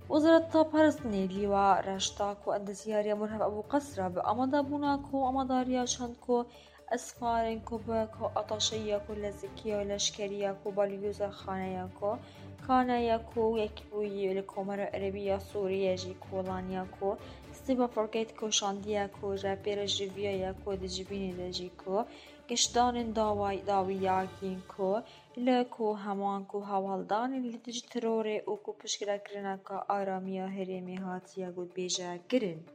وزارة پرستنی لیوا رشتاک و اندزیاری مرهف ابو قصرة بأمدا بوناكو أمداريا شانكو اسفارنكو باكو أطاشياكو لزكيا ولشكرياكو باليوزا خانياكو كانياكو يكبوي لكومر عربية سوريا جيكو لانياكو ستيبا فوركيتكو شاندياكو رابير جيفياكو دجبيني لجيكو گشتان داویاکینکو لکو همانکو هوالدان لدج ترور او کو پشکرا کرنا کا آرامیا هرمی هاتیا گود بیجا گرن